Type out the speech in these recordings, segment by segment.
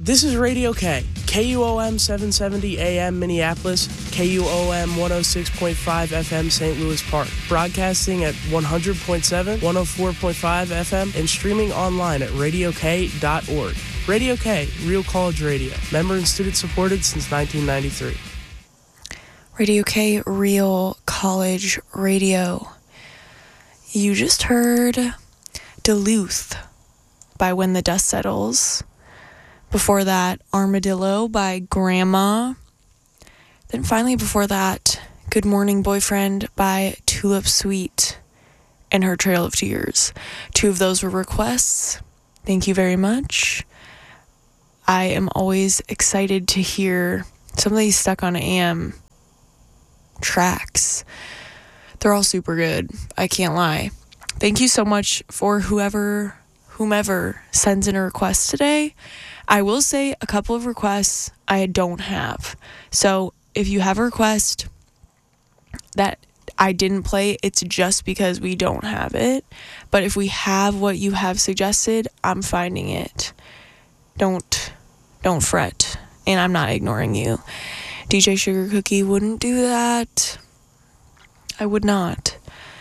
This is Radio K, KUOM 770 AM Minneapolis, KUOM 106.5 FM St. Louis Park, broadcasting at 100.7, 104.5 FM, and streaming online at radiok.org. Radio K, Real College Radio, member and student supported since 1993. Radio K, Real College Radio. You just heard Duluth by When the Dust Settles. Before that, Armadillo by Grandma. Then finally before that, Good Morning Boyfriend by Tulip Sweet and Her Trail of Tears. 2 of those were requests. Thank you very much. I am always excited to hear some of these Stuck on AM tracks. They're all super good. I can't lie. Thank you so much for whomever sends in a request today. I will say a couple of requests I don't have. So if you have a request that I didn't play, it's just because we don't have it. But if we have what you have suggested, I'm finding it. Don't fret. And I'm not ignoring you. DJ Sugar Cookie wouldn't do that. I would not.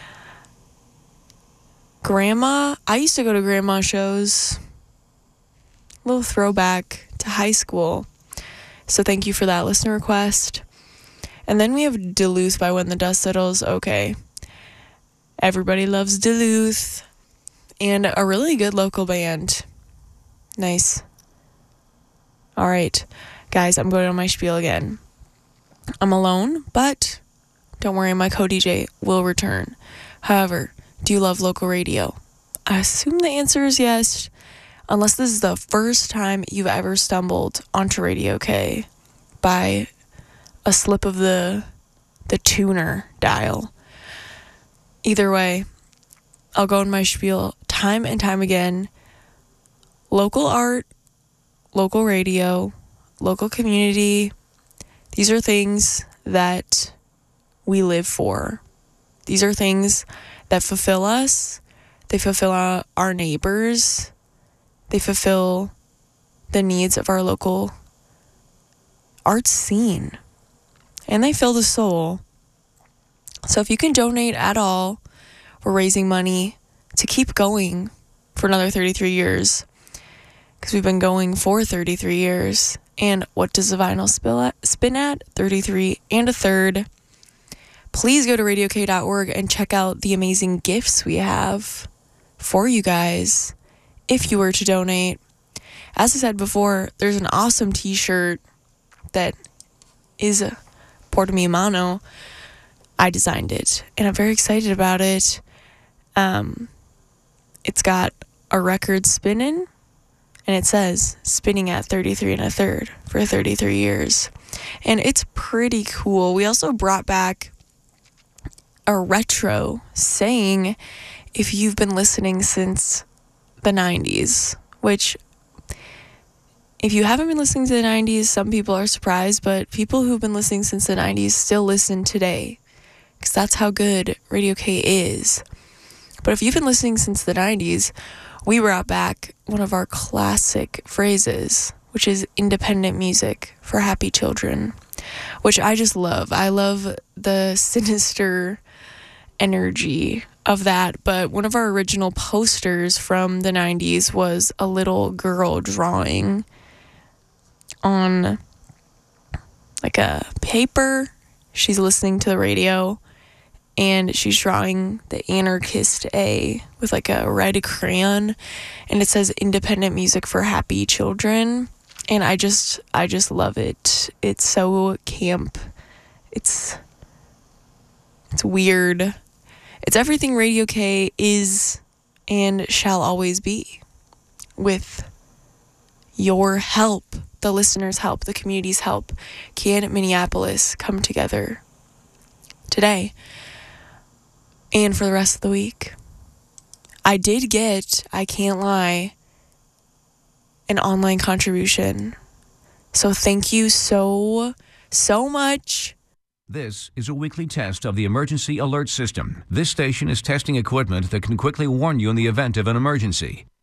Grandma, I used to go to grandma shows. Little throwback to high school. So thank you for that listener request. And then we have Duluth by When the Dust Settles. Okay. Everybody loves Duluth. And a really good local band. Nice. All right. Guys, I'm going on my spiel again. I'm alone, but don't worry, my co-DJ will return. However, do you love local radio? I assume the answer is yes. Unless this is the first time you've ever stumbled onto Radio K by a slip of the tuner dial. Either way, I'll go in my spiel time and time again. Local art, local radio, local community. These are things that we live for. These are things that fulfill us. They fulfill our neighbors. They fulfill the needs of our local art scene. And they fill the soul. So if you can donate at all, we're raising money to keep going for another 33 years. Because we've been going for 33 years. And what does the vinyl spin at? 33 and a third. Please go to radiok.org and check out the amazing gifts we have for you guys if you were to donate. As I said before, there's an awesome t-shirt that is Porta Mi Mano. I designed it, and I'm very excited about it. It's got a record spinning, and it says spinning at 33 and a third for 33 years. And it's pretty cool. We also brought back a retro saying, if you've been listening since the 90s, which if you haven't been listening to the 90s, some people are surprised, but people who've been listening since the 90s still listen today, because that's how good Radio K is. But if you've been listening since the 90s, we brought back one of our classic phrases, which is independent music for happy children, which I just love. I love the sinister energy of that. But one of our original posters from the 90s was a little girl drawing on like a paper. She's listening to the radio and she's drawing the anarchist A with like a red crayon, and it says independent music for happy children. And I just love it. It's so camp. It's weird. It's everything Radio K is and shall always be. With your help, the listeners' help, the community's help, can Minneapolis come together today and for the rest of the week? I did get, I can't lie, an online contribution. So thank you so much. This is a weekly test of the Emergency Alert System. This station is testing equipment that can quickly warn you in the event of an emergency.